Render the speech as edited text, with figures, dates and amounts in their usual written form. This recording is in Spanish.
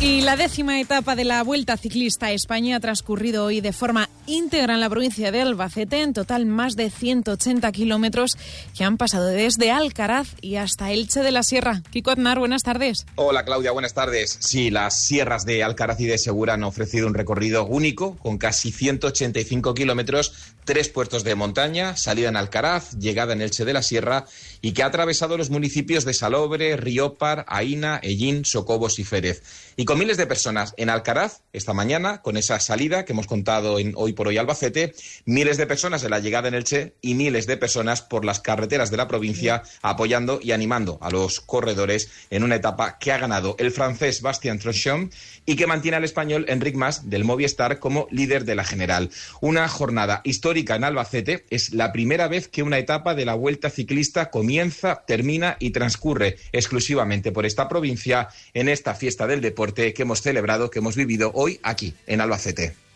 Y la 10ª etapa de la Vuelta Ciclista a España ha transcurrido hoy de forma íntegra en la provincia de Albacete. En total, más de 180 kilómetros que han pasado desde Alcaraz y hasta Elche de la Sierra. Kiko Aznar, buenas tardes. Hola, Claudia, buenas tardes. Sí, las sierras de Alcaraz y de Segura han ofrecido un recorrido único con casi 185 kilómetros, 3 puertos de montaña, salida en Alcaraz, llegada en Elche de la Sierra y que ha atravesado los municipios de Salobre, Riópar, Aína, Ellín, Socobos y Férez. Y con miles de personas en Alcaraz, esta mañana, con esa salida que hemos contado en Hoy por Hoy Albacete, miles de personas en la llegada en Elche y miles de personas por las carreteras de la provincia apoyando y animando a los corredores en una etapa que ha ganado el francés Bastien Truchon y que mantiene al español Enric Mas del Movistar como líder de la general. Una jornada histórica en Albacete, es la primera vez que una etapa de la Vuelta Ciclista comienza, termina y transcurre exclusivamente por esta provincia en esta fiesta del deporte que hemos celebrado, que hemos vivido hoy aquí en Albacete.